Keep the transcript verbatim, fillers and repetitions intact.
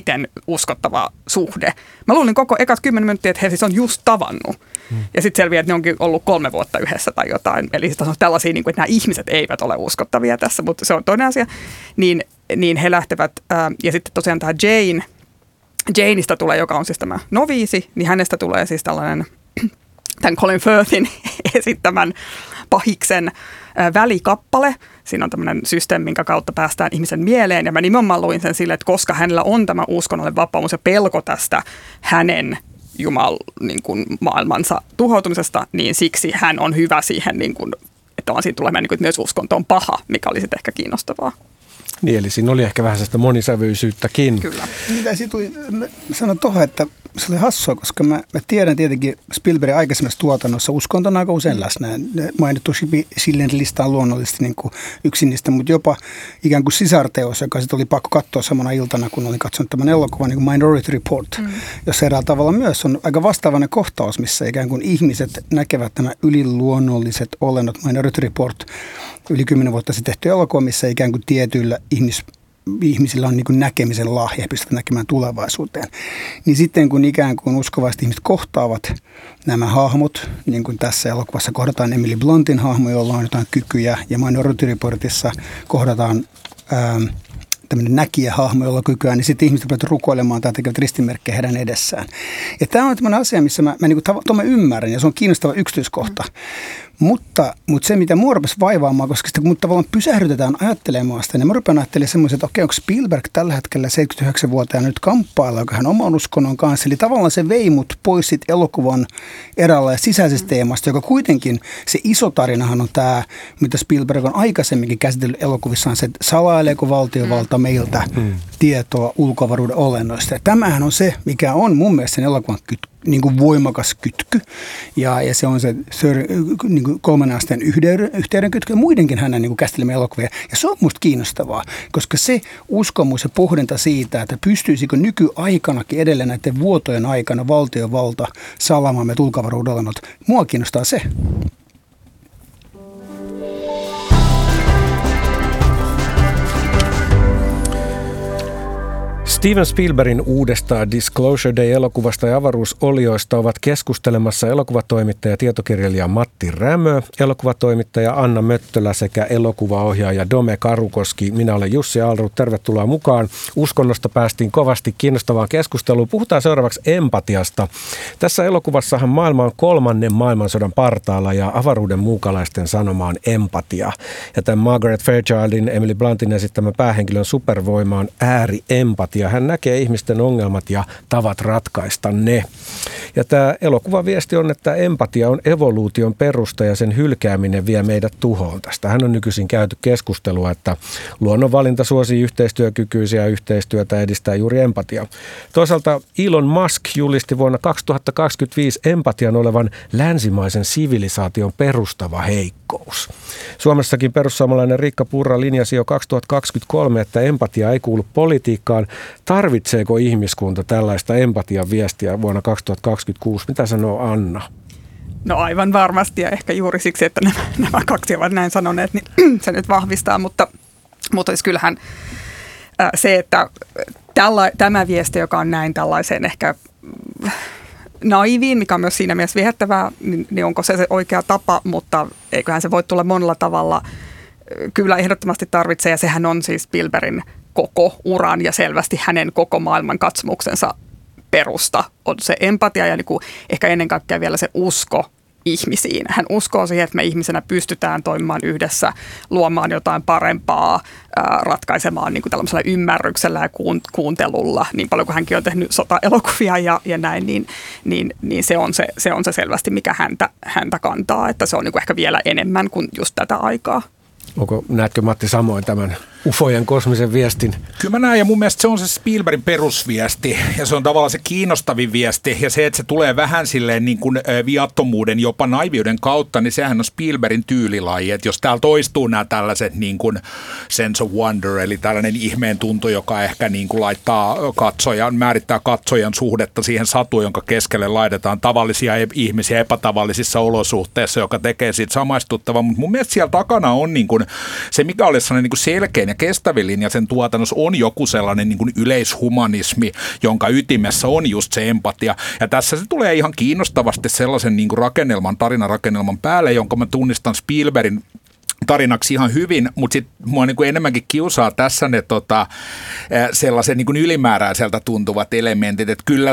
miten uskottava suhde. Mä luulin koko ekat kymmenen minuuttia, että he siis on just tavannut. Hmm. Ja sitten selviää, että ne onkin ollut kolme vuotta yhdessä tai jotain. Eli siis on tällaisia, että nämä ihmiset eivät ole uskottavia tässä, mutta se on toinen asia. Niin, niin he lähtevät, ää, ja sitten tosiaan tämä Jane, Janeista tulee, joka on siis tämä noviisi, niin hänestä tulee siis tällainen tämän Colin Firthin esittämän pahiksen ää, välikappale. Siinä on tämmöinen systeemi, minkä kautta päästään ihmisen mieleen. Ja mä nimenomaan luin sen sille, että koska hänellä on tämä uskonnollinen vapaumus ja pelko tästä hänen Jumal, niin kuin maailmansa tuhoutumisesta, niin siksi hän on hyvä siihen, niin kuin, että on siitä tulee niin kuin, että myös uskonto on paha, mikä oli sitten ehkä kiinnostavaa. Niin, eli siinä oli ehkä vähän sellaista monisävyisyyttäkin. Kyllä. Mitä siitä tuli sanoa tuohon, että se oli hassua, koska mä, mä tiedän tietenkin Spielbergin aikaisemmassa tuotannossa uskonto on aika usein läsnä. Mainittu silleen listaan luonnollisesti niin kuin yksin niistä, mutta jopa ikään kuin sisarteos, joka sitten oli pakko katsoa samana iltana, kun olin katsonut tämän elokuvan, niin kuin Minority Report, mm. jossa eräällä tavalla myös on aika vastaavainen kohtaus, missä ikään kuin ihmiset näkevät nämä yliluonnolliset olennot. Minority Report, yli kymmenen vuotta sitten tehty elokuva, missä ikään kuin tietyillä ihmis ihmisillä on niin kuin näkemisen lahja, pystytään näkemään tulevaisuuteen. Niin sitten kun ikään kuin uskovaiset ihmiset kohtaavat nämä hahmot, niin kuin tässä elokuvassa kohdataan Emily Bluntin hahmo, jolla on jotain kykyjä, ja Minority Reportissa kohdataan ää, tämmöinen näkijähahmo, jolla on kykyä, niin sitten ihmiset rupeavat rukoilemaan tai tekevät ristimerkkejä heidän edessään. Ja tämä on tämmöinen asia, missä mä, mä, niin kuin, mä ymmärrän, ja se on kiinnostava yksityiskohta. Mm. Mutta, mutta se, mitä mua rupesi vaivaamaan, koska sitä kun tavallaan pysähdytetään ajattelemaan sitä, niin mä rupean ajattelemaan semmoisen, että okei, onko Spielberg tällä hetkellä seitsemänkymmentäyhdeksänvuotiaana nyt kamppailla, joka hän oman uskonnon kanssa. Eli tavallaan se vei mut pois sit elokuvan erällä ja sisäisestä teemasta, joka kuitenkin, se iso tarinahan on tämä, mitä Spielberg on aikaisemminkin käsitellyt elokuvissaan, se, että salaileeko valtiovalta meiltä mm. tietoa ulkoavaruuden olennoista. Ja tämähän on se, mikä on mun mielestä sen elokuvan kytky. Niin kuin voimakas kytky, ja, ja se on se niin kuin kolmannen asteen yhteyden, yhteyden kytky, ja muidenkin hänen niin kuin käsittelemään elokuvia. Ja se on musta kiinnostavaa, koska se uskomus ja pohdinta siitä, että pystyisikö nykyaikanakin edelleen näiden vuotojen aikana valtiovalta salaamaan meidät ulkoavaruudenolennot, mua kiinnostaa se. Steven Spielbergin uudesta Disclosure Day-elokuvasta ja avaruusolioista ovat keskustelemassa elokuvatoimittaja ja tietokirjailija Matti Rämö, elokuvatoimittaja Anna Möttölä sekä elokuvaohjaaja Dome Karukoski. Minä olen Jussi Alrut, tervetuloa mukaan. Uskonnosta päästiin kovasti kiinnostavaan keskusteluun. Puhutaan seuraavaksi empatiasta. Tässä elokuvassahan maailma on kolmannen maailmansodan partaalla ja avaruuden muukalaisten sanoma on empatia. Ja tämän Margaret Fairchildin, Emily Bluntin esittämä päähenkilön supervoima on ääri-empatia. Hän näkee ihmisten ongelmat ja tavat ratkaista ne. Ja tämä elokuvan viesti on, että empatia on evoluution perusta ja sen hylkääminen vie meidät tuhoon. Tästähän on nykyisin käyty keskustelua, että luonnonvalinta suosii yhteistyökykyisiä ja yhteistyötä edistää juuri empatiaa. Toisaalta Elon Musk julisti vuonna kaksituhattakaksikymmentäviisi empatian olevan länsimaisen sivilisaation perustava heikkous. Suomessakin perussuomalainen Riikka Purra linjasi jo kaksituhattakaksikymmentäkolme, että empatia ei kuulu politiikkaan. Tarvitseeko ihmiskunta tällaista empatian viestiä vuonna kaksituhattakaksikymmentäkuusi? Mitä sanoo Anna? No aivan varmasti, ja ehkä juuri siksi, että nämä, nämä kaksi ovat näin sanoneet, niin se nyt vahvistaa, mutta, mutta siis kyllähän se, että tälla, tämä viesti, joka on näin tällaiseen ehkä naiviin, mikä on myös siinä mielessä viehättävää, niin, niin onko se se oikea tapa, mutta eiköhän se voi tulla monella tavalla. Kyllä ehdottomasti tarvitsee, ja sehän on siis Spielbergin koko uran ja selvästi hänen koko maailman katsomuksensa perusta on se empatia ja niin kuin ehkä ennen kaikkea vielä se usko ihmisiin. Hän uskoo siihen, että me ihmisenä pystytään toimimaan yhdessä, luomaan jotain parempaa, ää, ratkaisemaan niin kuin tällaisella ymmärryksellä ja kuuntelulla. Niin paljon kuin hänkin on tehnyt sota-elokuvia ja, ja näin, niin, niin, niin se, on se, se on se selvästi, mikä häntä, häntä kantaa. Että se on niin kuin ehkä vielä enemmän kuin just tätä aikaa. Onko, näetkö Matti samoin tämän ufojen kosmisen viestin? Kyllä mä näen, ja mun mielestä se on se Spielbergin perusviesti, ja se on tavallaan se kiinnostavin viesti, ja se, että se tulee vähän silleen niin kuin viattomuuden, jopa naiviuden kautta, niin sehän on Spielbergin tyylilaji, että jos täällä toistuu nämä tällaiset niin kuin sense of wonder, eli tällainen ihmeen tuntu, joka ehkä niin kuin laittaa katsojan, määrittää katsojan suhdetta siihen satuun, jonka keskelle laitetaan tavallisia ihmisiä epätavallisissa olosuhteissa, joka tekee siitä samaistuttavaa, mutta mun mielestä siellä takana on niin kuin se, mikä olisi sellainen niin kuin selkeä ja kestävin linja sen tuotannossa on joku sellainen niin kuin yleishumanismi, jonka ytimessä on just se empatia. Ja tässä se tulee ihan kiinnostavasti sellaisen niin kuin rakennelman, tarinarakennelman päälle, jonka mä tunnistan Spielbergin tarinaksi ihan hyvin, mutta sitten mua niin kuin enemmänkin kiusaa tässä ne tota, sellaisen niin kuin ylimääräiseltä tuntuvat elementit, että kyllä